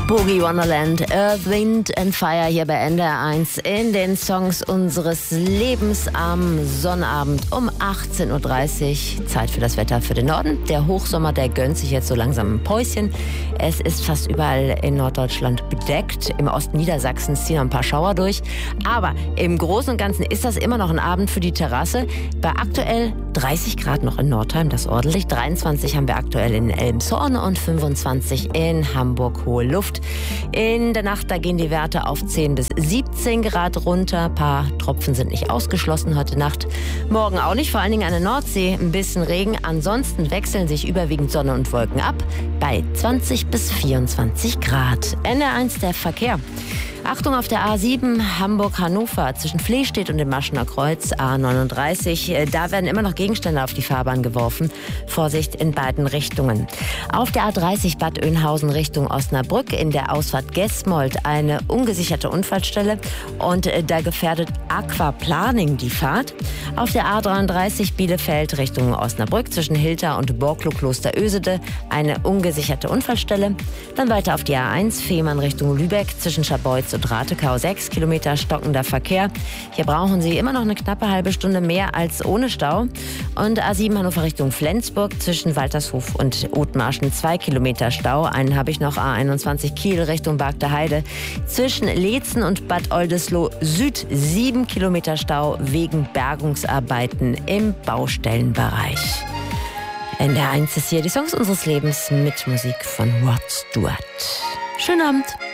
Boogie Wonderland, Earth, Wind and Fire hier bei NDR 1 in den Songs unseres Lebens am Sonnabend um 18.30 Uhr. Zeit für das Wetter für den Norden. Der Hochsommer, der gönnt sich jetzt so langsam ein Päuschen. Es ist fast überall in Norddeutschland bedeckt. Im Osten Niedersachsens ziehen noch ein paar Schauer durch. Aber im Großen und Ganzen ist das immer noch ein Abend für die Terrasse. Bei aktuell 30 Grad noch in Nordheim, das ordentlich. 23 haben wir aktuell in Elmshorn und 25 in Hamburg, hohe Luft. In der Nacht, da gehen die Werte auf 10 bis 17 Grad runter. Ein paar Tropfen sind nicht ausgeschlossen heute Nacht. Morgen auch nicht, vor allen Dingen an der Nordsee ein bisschen Regen. Ansonsten wechseln sich überwiegend Sonne und Wolken ab bei 20 bis 24 Grad. NDR1 der Verkehr. Achtung auf der A7 Hamburg-Hannover zwischen Flehstedt und dem Maschener Kreuz, A39. Da werden immer noch Gegenstände auf die Fahrbahn geworfen. Vorsicht in beiden Richtungen. Auf der A30 Bad Oeynhausen Richtung Osnabrück in der Ausfahrt Gesmold eine ungesicherte Unfallstelle und da gefährdet Aquaplaning die Fahrt. Auf der A33 Bielefeld Richtung Osnabrück zwischen Hilter und Borklo-Kloster Ösede eine ungesicherte Unfallstelle. Dann weiter auf die A1 Fehmarn Richtung Lübeck zwischen Scharbeutz und Ratekau 6 Kilometer stockender Verkehr. Hier brauchen Sie immer noch eine knappe halbe Stunde mehr als ohne Stau. Und A7 Hannover Richtung Flensburg zwischen Waltershof und Othmarschen 2 Kilometer Stau. Einen habe ich noch, A21 Kiel Richtung Bargter Heide. Zwischen Leetzen und Bad Oldesloe Süd 7 Kilometer Stau wegen Bergungsarbeiten im Baustellenbereich. NDR 1 ist hier die Songs unseres Lebens mit Musik von Rod Stewart. Schönen Abend.